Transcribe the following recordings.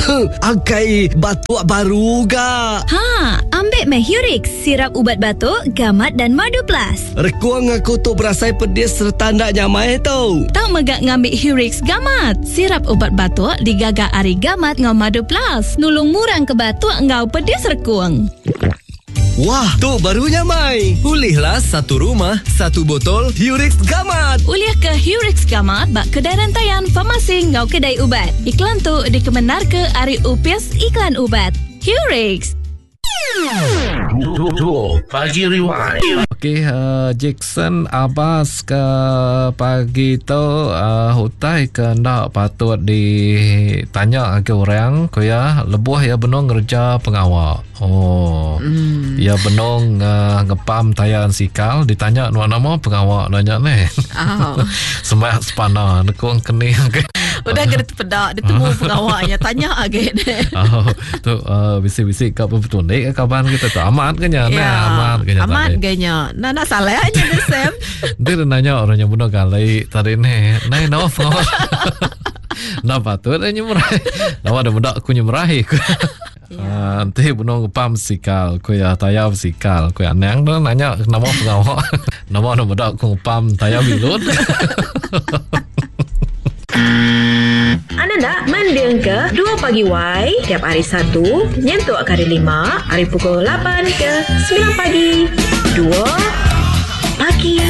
Angkai batuk baru ga. Ambil Hurix, sirap ubat batuk, gamat dan madu plus. Rekuang aku tu berasai pedis serta ndak nyamai tau. Tak megak ngambil Hurix gamat. Sirap ubat batuk digagak ari gamat ngau madu plus. Nulung murang ke batuk ngau pedis rekuang. Wah, tu barunya Mai. Pulihlah satu rumah, satu botol Hurix Gamat. Uliah ke Hurix Gamat bak kedai rantaian farmasi ngau kedai ubat. Iklan tu dikebenar ke Ari Upis Iklan Ubat. Hurix. Pagi Rewind. Okey, Jackson Abbas ke pagi tu hutai ke nak patut ditanya ke orang ko ya lebuh ya benong ngerja pengawal. Ya benong ngepam tayan sikal ditanya nama pengawal nanya ni. Semak sepana nekong keni. Udah kena pedak ditemu pengawalnya tanya agak deh. Tu bisik-bisik kat betul ni kaban kita tu amat ke nya? Amat ke nya? Amat ke nya? Nak salah aja ni Sam. Dia nanya orangnya bunuh kali tadi ni. Nai no pengawal. Nak patut dia nyemerahi. Nama ada budak aku nyemerahi. Nanti bunuh pam sikal. Ku ya tayab sikal. Ku ya nang tu nanya nama pengawal. Nama ada budak aku pam tayab bilut. Anda nak mendeng ke 2 pagi Y tiap hari Sabtu nyentuk ke hari 5 hari pukul 8 ke 9 pagi 2 pagi.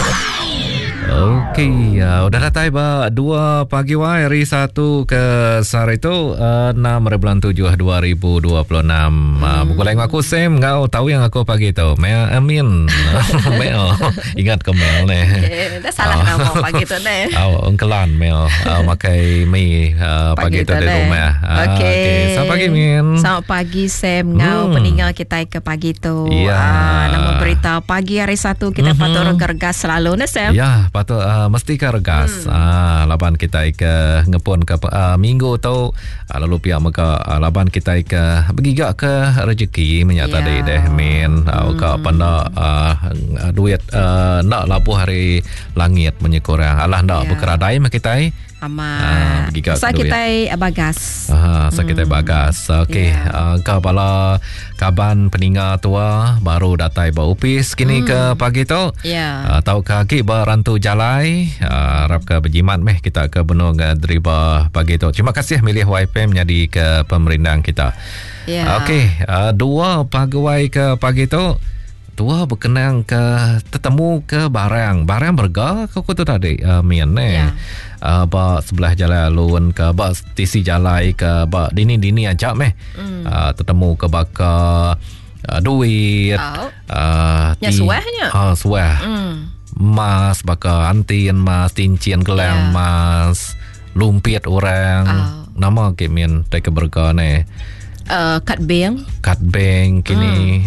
Okey, udah datang 2 pagi hari 1 ke sehari itu 6 bulan 7 2026. Buku lain aku Sam, kau tahu yang aku pagi tu Mel Amin. Mel, ingat ke Mel ni? Dah salah nama pagi tu ni. Engkelan Mel makai mi pagi tu di rumah. Okey. Selamat pagi Min. Selamat pagi Sam, ngau peninggal kita ke pagi tu. Nama berita pagi hari 1 kita patut regas selalu ni Sam. Ya, patut mesti ke regas. Laban kita ke ngepun ke minggu tu lalu pihak maka laban kita ke bergigak ke rezeki menyata deh Min. Ka panda duit nak labuh hari langit menyekurang. Alah nak berkeradai mak kita Amat. Sa kita bagas. Sa kita bagas. Okey. Kau pala kaban peninggal tua baru datai ba upis kini ke pagi tu. Tahu kaki berantu jalai. Harap ke berjimat meh kita ke benung deriba pagi tu. Terima kasih milih YPM menjadi ke pemerintah kita. Okey. 2 pegawai ke pagi tu. Tua berkenang ke tetemu ke barang berga kau tu tadi Mian ni ba sebelah jalan alun ke ba tisi jalai ke ba dini ajak meh tetemu ke baka duit suahnya suah mas baka antin mas cincin gelang mas lumpit orang nama ke Mian tak berga ni kad bank kini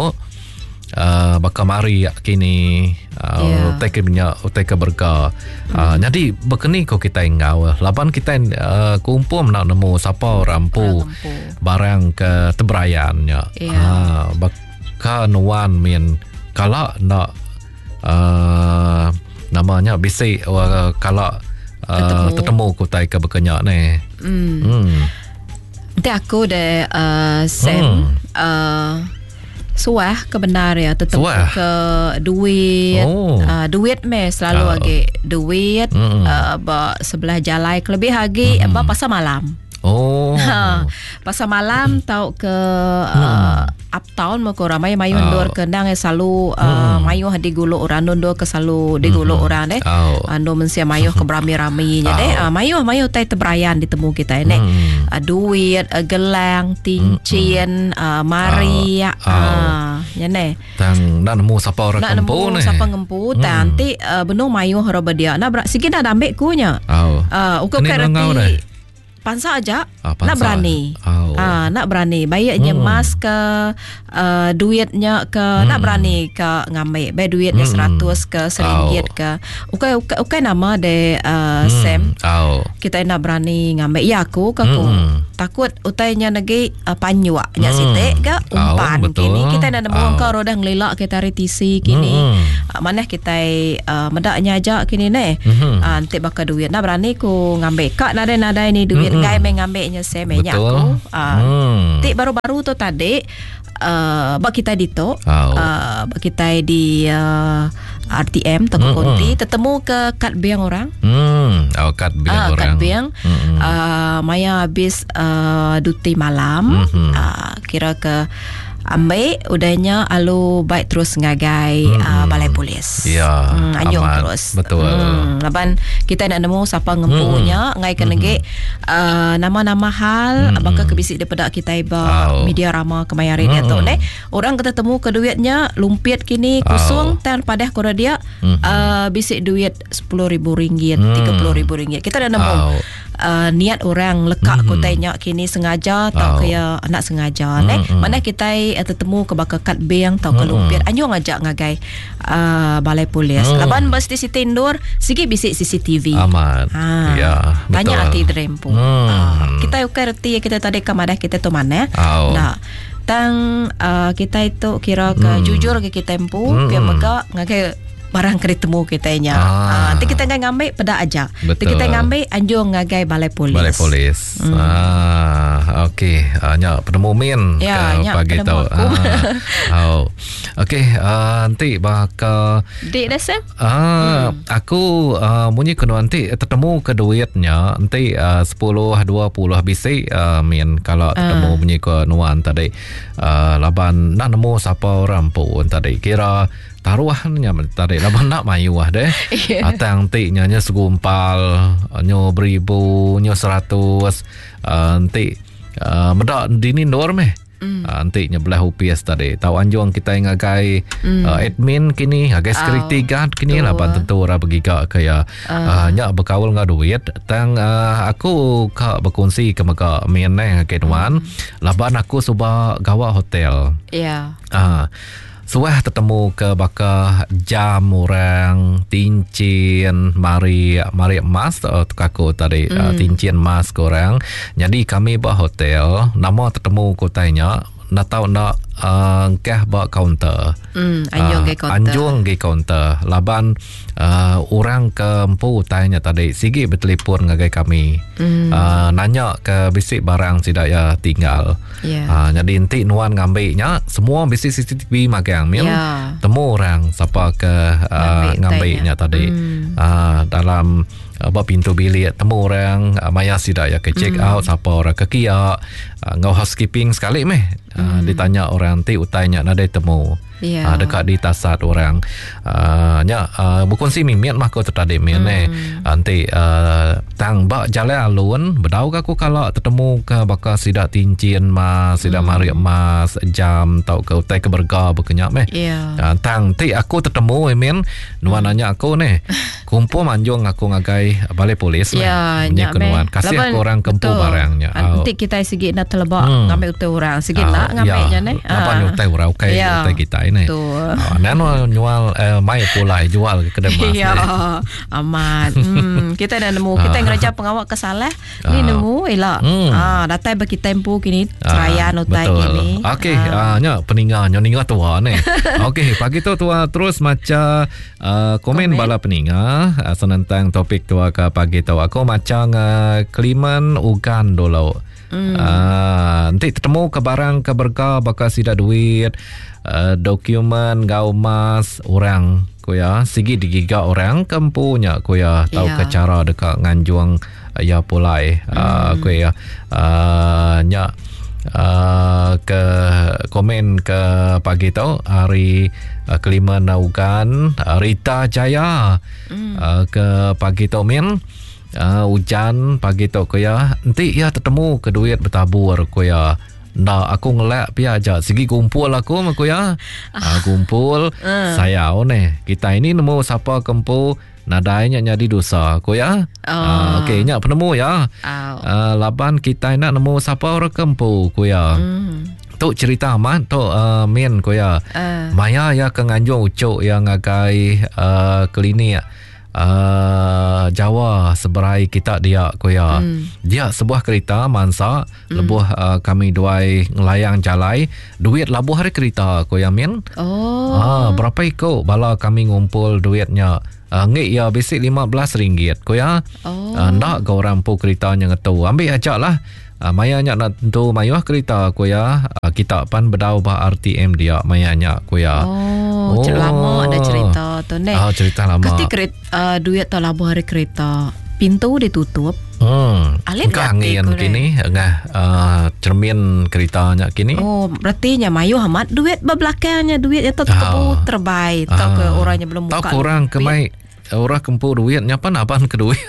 baka mari kini teka berka jadi bekeni ko kita ngau laban kita kumpul nak nemu siapa rampu barang ke teberayannya baka nuan min kalau nak namanya bisi kalau tetemu ko tai ke bekenya ni aku de Sam suah kebenar ya tetap ke duit duit me selalu lagi duit sebelah jalai lebih lagi pasal malam pasal malam tahu ke uptown mau ke ramai mayu ndor ke nang selalu mayu di gulo orang ndor ke selalu di gulo orang deh ando mensia mayu ke berami-rami nya deh mayu tai teberayan ditemu kita ini duit gelang cincin mari ya ne tang nak nemu siapa orang kempu ni siapa ngempu nanti benung mayu horoba dia nak sikit nak ambek kunya uko kereti pansa aja nak berani nak berani bayarnya mas ke duitnya ke nak berani ke ngambil bayar duitnya 100 ke RM1 ke ukai nama de Sam kita nak berani ngambil ya aku takut utainya nagi panyuak nya sitik ke umpan kini kita nak nemu kau rodah ngelilak kita RTC kini mana kita medaknya aja kini ne nanti bakal duit nak berani ku ngambil kak nada ni duit ngai mengambilnya semenya aku tik baru-baru tu tadi bak kita dito bak kita di RTM toko konti tetemu ke kad bank orang kad bank orang kad bank maya habis duty malam kira ke ambil udahnya alu baik terus ngagai balai polis anjung terus betul laban kita nak nemu siapa ngempunya ngai kenege nama-nama hal bakal kebisik daripada kita iba media rama kemayarin dia tu orang kita temu ke duitnya lumpit kini kusung tan padah kora dia bisik duit RM10,000 RM30,000 kita dah nemu niat orang lekak kotanya kini sengaja atau kaya anak sengaja mana kita tertemu ke bakal kad bank atau ke lumpir anjung ngajak ngagai balai polis laban mesti si tindur sikit bisik CCTV aman ya betul tanya hati drempu kita ukar reti kita tadi ke madah kita tu mana nah tang kita itu kira ke jujur ke kita tempu pia mega ngagai barang kena temu kitanya. Nanti kita ngambil pada aja. Nanti kita ngambil anjung ngagai balai polis. Balai polis. Okey. Nya penemu min pagi tu. Okey. Nanti bakal Dik dah Sam? Aku bunyi kena nanti tertemu ke duitnya nanti 10-20 bisik min kalau tertemu bunyi ke nuan tadi laban nak nemu siapa orang pun tadi kira taruhannya tadi laban nak mayuah deh atang ti nya segumpal nyo 1000 nyo 100 nanti medak dini ndor meh nanti nya belah UPS tadi tahu anjung kita ngagai admin kini ngagai security guard kini laban tentu ora begiga kaya nya berkaul ngah duit tang aku ka berkongsi ke maka min kenuan laban aku suba gawa hotel suah tertemu ke baka jam orang cincin mari emas aku tadi cincin emas korang jadi kami buat hotel nama tertemu kotanya nak tahu nak keh buat kaunter anjung ke kaunter laban orang ke empu tanya tadi sigi bertelefon ngagai kami nanya ke bisik barang tidak ya tinggal jadi nanti nuan ngambilnya semua bisik CCTV magang mil temu orang siapa ke ngambilnya tadi dalam pintu bilik temu orang maya tidak ya ke check out siapa orang ke kia ngau housekeeping sekali meh ditanya orang nanti utainya ada temu dekat di tasat orang bukan si mimiat mah kau tertadi nanti tang bak jalan alun bedau aku kalau tertemu ke bakal sidak cincin mas sidak mari emas jam tau ke utai ke berga berkenyak meh tang ti aku tertemu nuan nanya aku kumpul manjung aku ngagai balai polis kenuan kasih aku orang kempu barangnya nanti kita segi nak terlebak ngambil utai orang segi nak ngambilnya apa utai orang utai kita ini nano jual mai pula jual ke kedai mas aman kita dah nemu kita ngeraja pengawal kesalah ni nemu elak datai bagi tempo kini cerayan utai kini okey nya peninggal nyoninga tua ni okey pagi tu tua terus macam komen bala peninggal senentang topik tua ke pagi tu aku macam Keliman Ugan dulu nanti ketemu ke barang ke berga bakal sidak duit dokumen gau mas orang kuya sigi digiga orang kampunya kuya tahu ke cara dekat nganjuang ya pulai kuya nya ke komen ke pagi tu hari Keliman Ugan Rita Jaya ke pagi tu min hujan pagi tu kuya nanti ya tertemu ke duit bertabur kuya nak aku ngelak pia aja segi kumpul aku kuya kumpul saya kita ini nemu siapa kempu nadainya jadi dosa kuya okey nya penemu ya laban kita nak nemu siapa orang kempu kuya tu cerita amat tu min kuya maya ya ke nganjung ucuk yang ngagai klinik Jawa seberai kita dia kuya. Dia sebuah kereta mansa lebuh kami duai ngelayang jalai duit labuh hari kereta kuya min. Berapa ikut bala kami ngumpul duitnya ngik ya basic RM15 kuya. Ndak ke orang pu keritanya ngetu ambil ajak lah. Mayanya nak tentu mayuah kereta kuya. Kita pan bedau bah RTM dia mayanya kuya. Lama ada cerita tu ni. Cerita lama. Ketika duit tu labuh hari kereta, pintu ditutup. Alit angin kini cermin keritanya kini. Berarti nya mayu amat duit belakangnya duitnya tu terbaik. Tahu ke orangnya belum buka. Tahu orang kemai orang kempu duitnya pan apaan ke duit.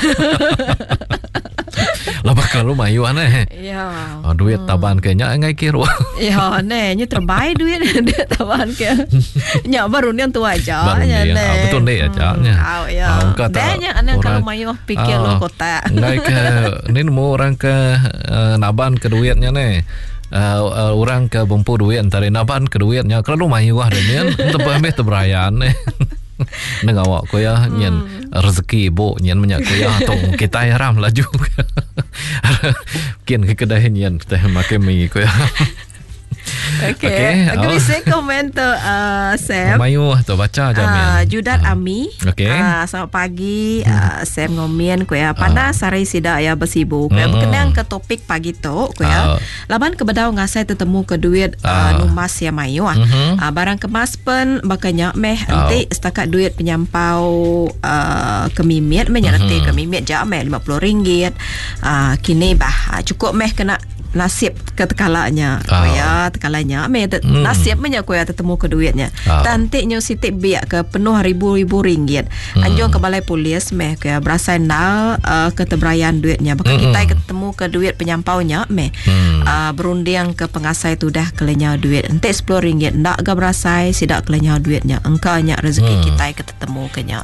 Lah bakal lu mayu aneh. Ya. Duit taban kayaknya ngai kira. Ya, nya terbaik duit duit taban ke. Nya baru ni tu aja. Betul deh aja-nya. Nya anak kalau mayu pikir lo kota. Ngai ke ni nemu orang ke naban ke duitnya nih. Orang ke bumpu duit antara naban ke duitnya kalau mayu ah dan tempat ambil teberayan nih. Neng awak ko ya nyen rezeki bo nyen menyak ko ya tong kita haram laju. Kian ke kedai nyen teh make mi ko ya. Okay. Aku bisa komen tu Sam. Mayu tu baca aja Judat Ami. Selamat pagi Sam ngomen ko ya. Panas hari sida ya bersibuk. Berkenaan ke topik pagi tu ko ya. Laban kebedau ngasai tetemu ke duit numas ya Mayu. Barang kemas pen bakanya meh nanti setakat duit penyampau kemimit nanti kemimit ja meh RM50. Kini bah cukup meh kena nasib ketekalanya koya tekalanya nasib menya koya tetemu ke duitnya tantiknya sitik biak ke penuh ribu-ribu ringgit anjung ke balai polis meh koya berasa nal ketebrayan duitnya bahkan kita ketemu ke duit penyampaunya meh berunding ke pengasai tu dah kelenya duit entek RM10 ndak ga berasai sidak kelenya duitnya engkanya rezeki kita ketemu kenya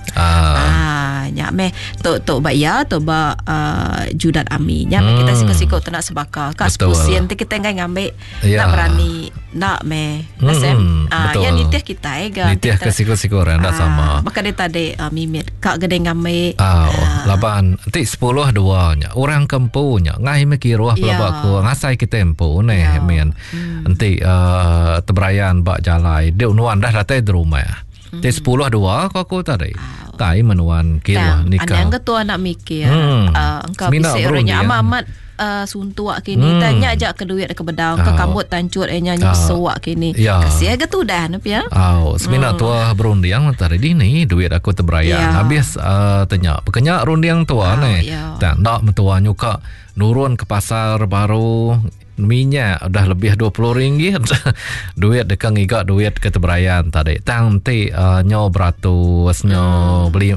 nya meh tok bayar to ba Judat Ami nya kita sikok-sikok tak nak sebaka pusian nanti kita ngambil nak berani nak meh nasem ya nitih kita nitih ke sikor-sikor anda sama maka dia tadi mimit kak gede ngambil laban nanti 10 2 orang kempunya ngai mekiruah pelabak ko ngasai kita tempo neh men nanti teberayan bak jalai dia unuan dah datang di rumah Di 10-2 aku tadi kai menuan kiruah nikah ada yang ketua nak mikir engkau bisa orangnya amat suntuak kini tanya ajak ke duit ke bedang ke kambut tancut nyanyi suak kini kasih aga tu dah ya semina tua berundiang tadi dini duit aku teberayan habis tanya bekenya rundiang tua nih tak ndak metua nyuka nurun ke pasar baru minyak udah lebih RM20 duit dekang iga duit keteberayan tadi tangti nyo beratus nyo beli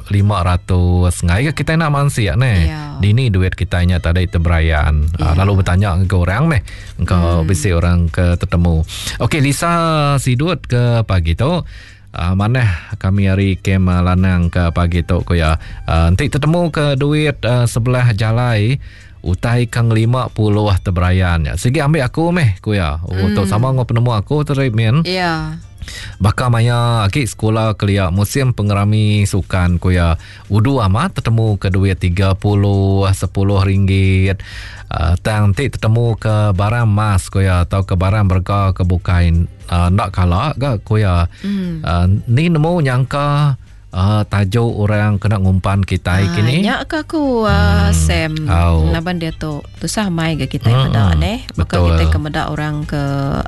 500 ngai kita nak mansi nih dini duit kitanya tadi teberayan lalu bertanya ke orang meh engkau bisi orang ke tetemu. Okey Lisa Sidut ke pagi tu mana kami hari kem lanang ke pagi tu ko ya nanti tetemu ke duit sebelah jalai utai kang 50 teberayan segi ambil aku meh ko ya untuk sama ngau penemu aku terima Baka maya aki sekolah kelia musim pengerami sukan ko ya udu amat tetemu ke duit 30 RM10 nanti tetemu ke barang mas ko ya atau ke barang berga ke bukain ndak kalah ga ko ya ni nemu nyangka tajuk orang kena ngumpan kita kini nyak ka ku Sam laban dia tu sama ke kita pada maka kita kemeda orang ke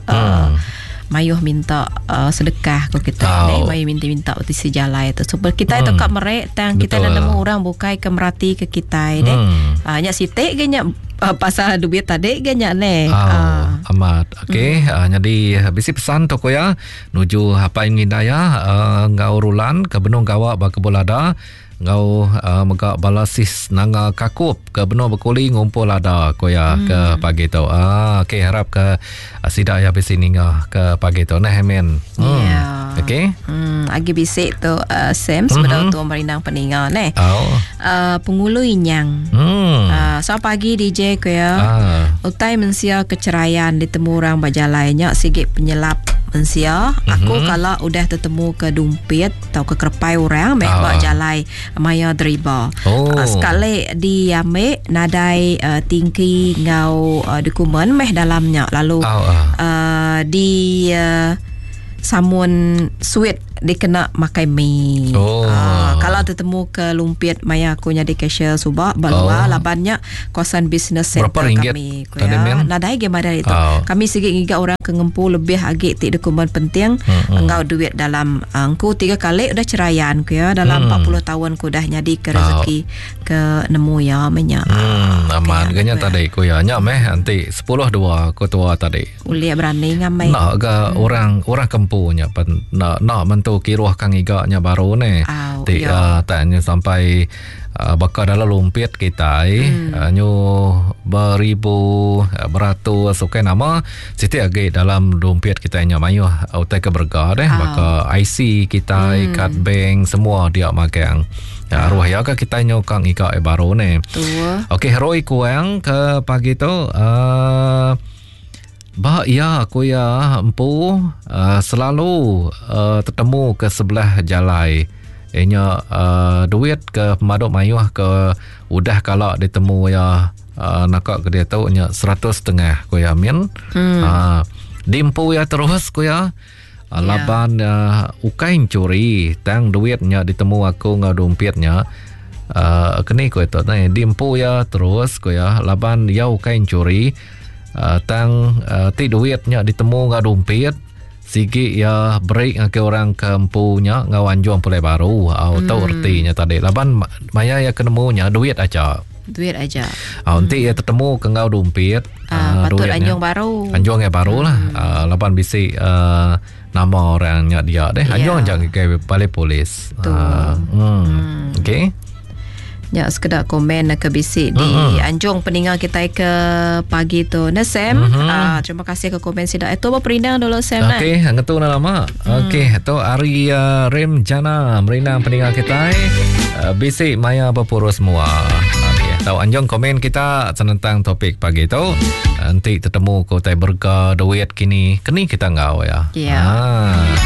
mayuh minta sedekah ko kita mayuh minta uti sejalai tu sebab kita itu kak merek tang kita dah nemu orang bukai ke merati ke kita nyak sitik ke nyak pasal duit tadi ke nyak amat okey jadi bisi pesan toko ya nuju apa ingin daya ngau rulan ke benung gawak ba kebolada ngau megak balasis nanga kakup ke beno berkuli ngumpul ada ko ya ke pagi tu okey harap ke sida ya bisi ninga ke pagi tu nah men okey agi bisik tu Sam sebelum tu marinang peninga pengulu inyang so pagi DJ ko ya utai mensia keceraian ditemu orang bajalainya sigit penyelap mensia. Aku kalau udah tertemu ke dompet atau ke kerpai orang bak jalai maya deriba. Sekali di ambil nadai tinggi ngau dokumen dalamnya lalu di samun sweet dikena makai mi. Kalau tertemu ke lumpit maya aku nyadi cashier subak balua labannya kawasan business center kami nadai gimana itu kami segi ngiga orang ke ngempu lebih agak tik dokumen penting engkau duit dalam aku 3 kali udah ceraian ku ya dalam 40 tahun ku dah nyadi ke rezeki ke nemu ya menya aman ganya tadi ku ya nyak meh nanti 10-2 ku tua tadi ulia berani ngamai nak ke orang kempunya nak mentu kiruah kang iganya baru ne tanya sampai bakal dalam lumpit kita nyu beribu beratus sukai nama siti agak dalam lumpit kita nya mayu utai ke berga deh bakal IC kita kad bank semua dia makan arwah ya ke kita nyu kang iga baru ne okey Roy kuang ke pagi tu ya aku ya empu selalu tertemu ke sebelah jalai ianya duit ke pemaduk mayuh ke udah kalau ditemu ya nakak ke dia tahu nya 100.5 ku ya min dimpu ya terus ku ya laban ukain curi tang duitnya ditemu aku ngadompetnya kini ku itu dimpu ya terus ku ya laban ya ukain curi tang ti duitnya ditemu ngadompet sigi ya break ke orang kampunya ngawan juang pulai baru tahu artinya tadi laban maya ya kenemunya duit aja nanti ya tertemu ke ngau dompet patut anjong baru anjong yang baru lah laban bisi nama orangnya dia deh anjong jangan kayak balai polis okey ya sekedar komen ke bisik di anjung peninggal kita ke pagi tu na Sam terima kasih ke komen sidak itu berperindang dulu Sam okey ngetu na lama okey tu Ari Rem Jana merindang peninggal kita bisik maya berpuru semua okey tahu anjung komen kita tentang topik pagi tu nanti tertemu kau tai berga duit kini kita ngau ya